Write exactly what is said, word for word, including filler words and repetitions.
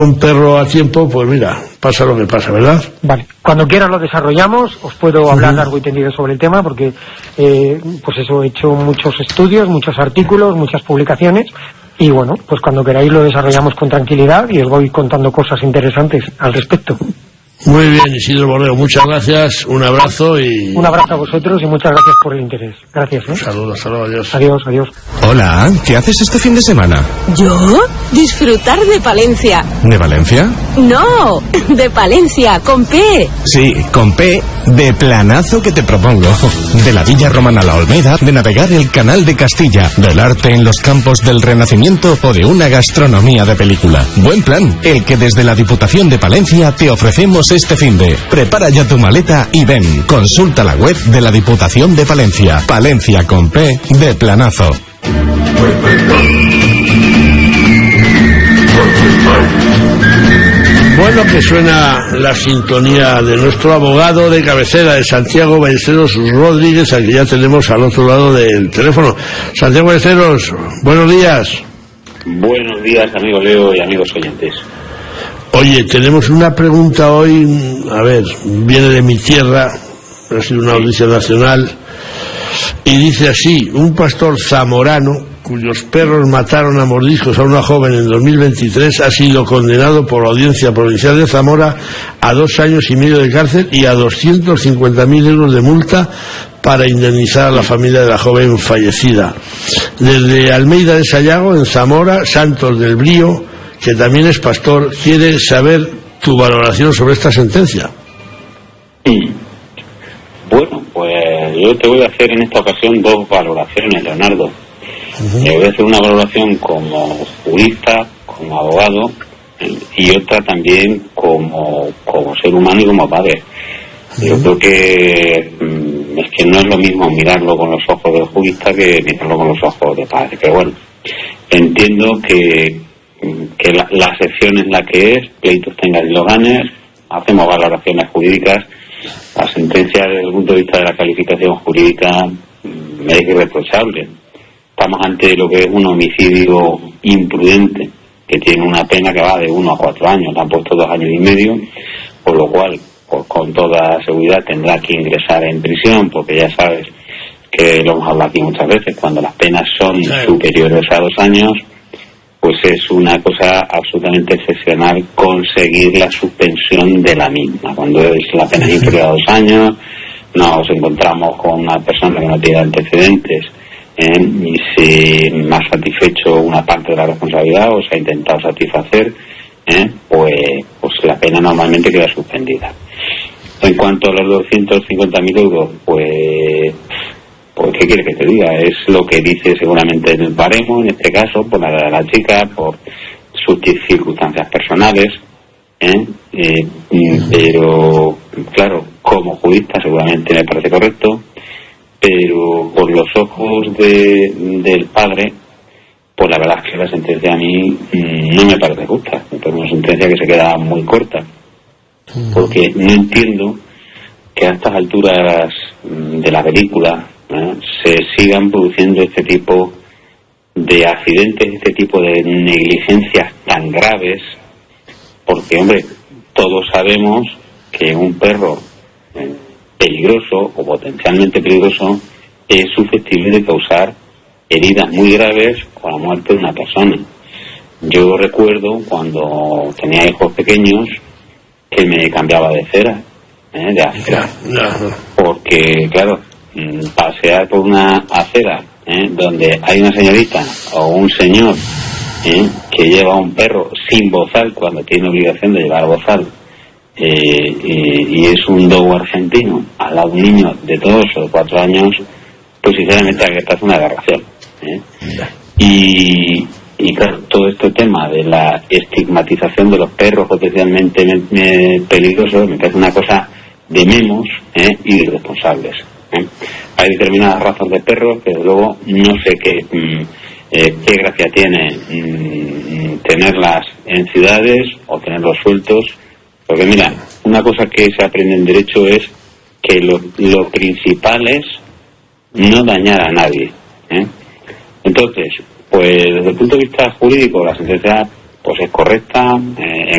un perro a tiempo, pues mira, pasa lo que pasa, ¿verdad? Vale, cuando quieras lo desarrollamos, os puedo hablar largo y tendido sobre el tema, porque eh, pues eso, he hecho muchos estudios, muchos artículos, muchas publicaciones, y bueno, pues cuando queráis lo desarrollamos con tranquilidad y os voy contando cosas interesantes al respecto. Muy bien, Isidro Borrego, muchas gracias, un abrazo y... Un abrazo a vosotros y muchas gracias por el interés. Gracias, ¿eh? Saludos, saludos, adiós. Adiós, adiós. Hola, ¿qué haces este fin de semana? ¿Yo? Disfrutar de Palencia. ¿De Valencia? No, de Palencia, con P. Sí, con P, de planazo que te propongo. De la Villa Romana La Olmeda, de navegar el Canal de Castilla, del arte en los campos del Renacimiento o de una gastronomía de película. Buen plan, el que desde la Diputación de Palencia te ofrecemos este finde. Prepara ya tu maleta y ven. Consulta la web de la Diputación de Palencia. Palencia con P, de planazo. Bueno, que suena la sintonía de nuestro abogado de cabecera, de Santiago Ballesteros Rodríguez, al que ya tenemos al otro lado del teléfono. Santiago Ballesteros, buenos días. Buenos días, amigo Leo y amigos oyentes. Oye, tenemos una pregunta hoy, a ver, viene de mi tierra, ha sido una noticia nacional, y dice así: un pastor zamorano, cuyos perros mataron a mordiscos a una joven en dos mil veintitrés, ha sido condenado por la Audiencia Provincial de Zamora a dos años y medio de cárcel y a doscientos cincuenta mil euros de multa para indemnizar a la familia de la joven fallecida. Desde Almeida de Sayago, en Zamora, Santos del Brío, que también es pastor, quiere saber tu valoración sobre esta sentencia. Sí. Bueno, pues yo te voy a hacer en esta ocasión dos valoraciones, Leonardo. Uh-huh. Te voy a hacer una valoración como jurista, como abogado, y otra también como, como ser humano y como padre. Uh-huh. Yo creo que mm, es que no es lo mismo mirarlo con los ojos del jurista que mirarlo con los ojos de padre. Pero bueno, entiendo que que la, la sección es la que es, pleitos tengas y lo ganes, hacemos valoraciones jurídicas. La sentencia desde el punto de vista de la calificación jurídica me es irreprochable. Estamos ante lo que es un homicidio imprudente, que tiene una pena que va de uno a cuatro años, le han puesto dos años y medio, por lo cual, pues, con toda seguridad tendrá que ingresar en prisión, porque ya sabes que lo hemos hablado aquí muchas veces, cuando las penas son superiores a dos años, pues es una cosa absolutamente excepcional conseguir la suspensión de la misma. Cuando es la pena inferior a dos años, nos encontramos con una persona que no tiene antecedentes, ¿eh? Y si me ha satisfecho una parte de la responsabilidad o se ha intentado satisfacer, ¿eh? pues, pues la pena normalmente queda suspendida. En cuanto a los doscientos cincuenta mil euros, pues... Pues, ¿qué quiere que te diga? Es lo que dice seguramente el baremo, en este caso, por la de la chica, por sus circunstancias personales, ¿eh? Eh, pero, claro, como jurista seguramente me parece correcto, pero por los ojos de, del padre, pues la verdad es que la sentencia a mí no me parece justa, me parece una sentencia que se queda muy corta, porque no entiendo que a estas alturas de la película, ¿eh? se sigan produciendo este tipo de accidentes, este tipo de negligencias tan graves, porque, hombre, todos sabemos que un perro eh, peligroso o potencialmente peligroso es susceptible de causar heridas muy graves o la muerte de una persona. Yo recuerdo cuando tenía hijos pequeños que me cambiaba de cera, ¿eh? de acera, porque, claro, pasear por una acera, ¿eh? donde hay una señorita o un señor, ¿eh? que lleva un perro sin bozal cuando tiene obligación de llevar bozal, eh, y, y es un dogo argentino al lado de un niño de dos o de cuatro años, pues sinceramente hay que hacer una aberración, ¿eh? y, y claro, todo este tema de la estigmatización de los perros potencialmente me, me peligrosos me parece una cosa de memos, ¿eh? y irresponsables. ¿Eh? Hay determinadas razas de perros que desde luego no sé qué, mm, eh, qué gracia tiene mm, tenerlas en ciudades o tenerlos sueltos, porque mira, una cosa que se aprende en derecho es que lo, lo principal es no dañar a nadie, ¿eh? Entonces, pues desde el punto de vista jurídico la sentencia pues es correcta, eh,